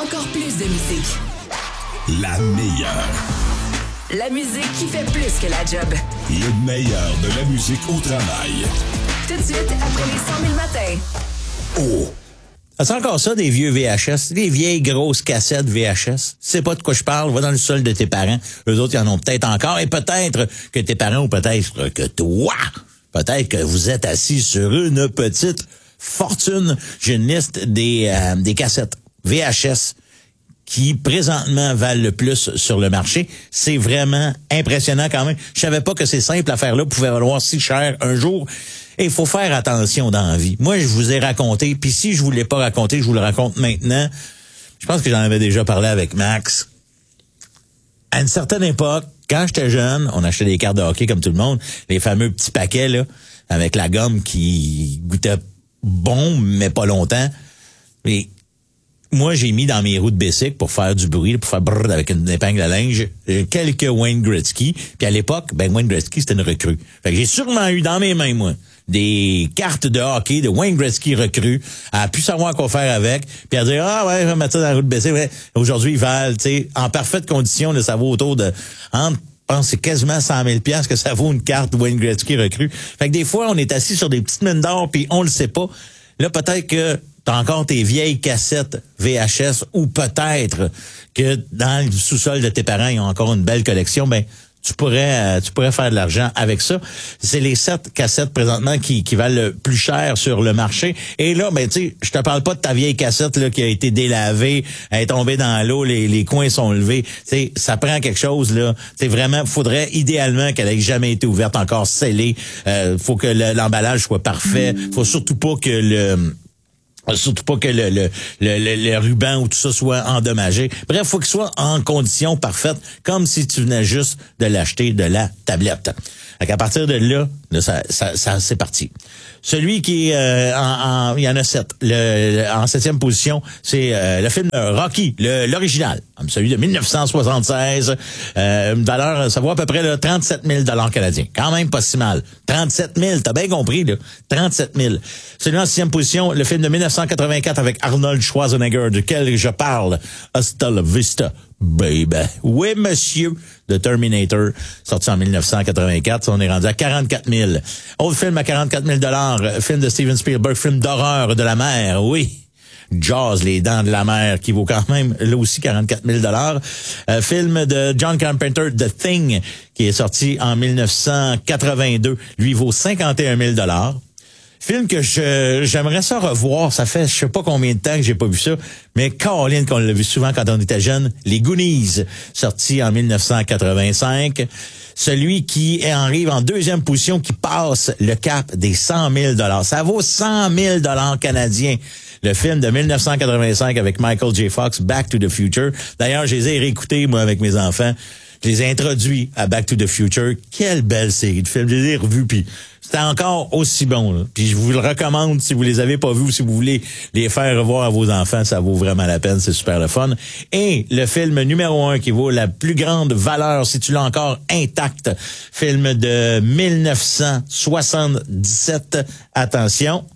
Encore plus de musique. La meilleure. La musique qui fait plus que la job. Le meilleur de la musique au travail. Tout de suite, après les 100 000 matins. Oh! C'est encore ça, des vieux VHS, des vieilles grosses cassettes VHS. Tu sais pas de quoi je parle, va dans le sol de tes parents. Eux autres, ils en ont peut-être encore. Et peut-être que tes parents, ou peut-être que toi, peut-être que vous êtes assis sur une petite fortune. J'ai une liste des cassettes VHS qui présentement valent le plus sur le marché. C'est vraiment impressionnant quand même. Je savais pas que ces simples affaires-là pouvaient valoir si cher un jour. Et il faut faire attention dans la vie. Moi, je vous ai raconté, puis si je vous l'ai pas raconté, je vous le raconte maintenant. Je pense que j'en avais déjà parlé avec Max. À une certaine époque, quand j'étais jeune, on achetait des cartes de hockey comme tout le monde, les fameux petits paquets là, avec la gomme qui goûtait bon, mais pas longtemps. Et moi, j'ai mis dans mes roues de bicycle pour faire du bruit, pour faire brrr avec une épingle à linge, quelques Wayne Gretzky. Puis à l'époque, Wayne Gretzky, c'était une recrue. Fait que j'ai sûrement eu dans mes mains, moi, des cartes de hockey de Wayne Gretzky recrue, à plus savoir quoi faire avec, puis à dire, ah ouais, je vais mettre ça dans la roue de bicycle. Ouais. Aujourd'hui, ils valent, tu sais, en parfaite condition, là, ça vaut autour de, je pense c'est quasiment 100 000 $ que ça vaut une carte Wayne Gretzky recrue. Fait que des fois, on est assis sur des petites mines d'or, puis on le sait pas. Là, peut-être que t'as encore tes vieilles cassettes VHS, ou peut-être que dans le sous-sol de tes parents, ils ont encore une belle collection, tu pourrais faire de l'argent avec ça. C'est les 7 cassettes présentement qui valent le plus cher sur le marché. Et là, tu sais, je te parle pas de ta vieille cassette là qui a été délavée, elle est tombée dans l'eau, les coins sont levés. Tu sais, ça prend quelque chose là. C'est vraiment, faudrait idéalement qu'elle ait jamais été ouverte, encore scellée. Faut que l'emballage soit parfait. Faut surtout pas que le ruban ou tout ça soit endommagé. Bref, faut qu'il soit en condition parfaite, comme si tu venais juste de l'acheter de la tablette. Donc à partir de là, ça c'est parti. Celui qui est il y en a 7. En 7e position, c'est le film Rocky, l'original, celui de 1976. Une valeur, ça vaut à peu près là, 37 000 $ canadiens. Quand même pas si mal. 37 000, t'as bien compris, là. 37 000. Celui en 6e position, le film de 1984 avec Arnold Schwarzenegger, duquel je parle. Hasta la vista, baby. Oui, monsieur, de Terminator, sorti en 1984. On est rendu à 44 000. Autre film à 44 000 $, film de Steven Spielberg, film d'horreur de la mer, oui. Jaws, les dents de la mer, qui vaut quand même, là aussi, 44 000 $. Film de John Carpenter, The Thing, qui est sorti en 1982. Lui, vaut 51 000 $. Film que j'aimerais ça revoir. Ça fait je sais pas combien de temps que j'ai pas vu ça. Mais Caroline, qu'on l'a vu souvent quand on était jeune. Les Goonies, sorti en 1985. Celui qui arrive en 2e position, qui passe le cap des 100 000 $. Ça vaut 100 000 $ canadiens. Le film de 1985 avec Michael J. Fox, Back to the Future. D'ailleurs, je les ai réécoutés, moi, avec mes enfants. Je les ai introduits à Back to the Future. Quelle belle série de films. Je les ai revus, puis c'était encore aussi bon. Là. Puis je vous le recommande si vous les avez pas vus ou si vous voulez les faire revoir à vos enfants. Ça vaut vraiment la peine. C'est super le fun. Et le film numéro 1 qui vaut la plus grande valeur, si tu l'as encore intact, film de 1977. Attention.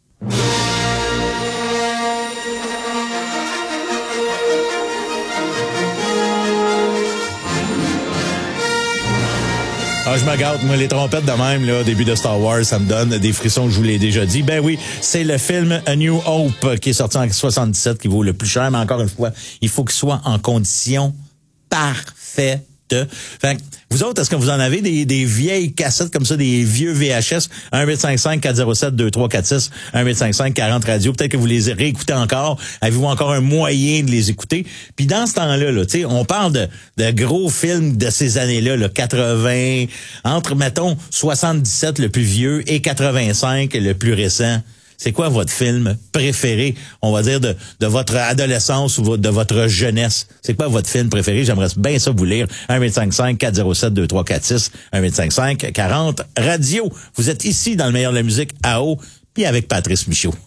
Ah, je me gâte, moi, les trompettes de même, là, au début de Star Wars, ça me donne des frissons, je vous l'ai déjà dit. Ben oui, c'est le film A New Hope qui est sorti en 77 qui vaut le plus cher, mais encore une fois, il faut qu'il soit en condition parfaite. Fait que, vous autres, est-ce que vous en avez des vieilles cassettes comme ça, des vieux VHS, 1-855-407-2346, 1-855-40 radio, peut-être que vous les réécoutez encore, avez-vous encore un moyen de les écouter? Puis dans ce temps-là, là, tu sais, on parle de gros films de ces années-là, là, 80, entre, mettons, 77 le plus vieux et 85 le plus récent. C'est quoi votre film préféré, on va dire, de votre adolescence ou de votre jeunesse? C'est quoi votre film préféré? J'aimerais bien ça vous lire. 1-855-407-2346, 1-855-40 radio. Vous êtes ici dans le meilleur de la musique à eau, puis avec Patrice Michaud.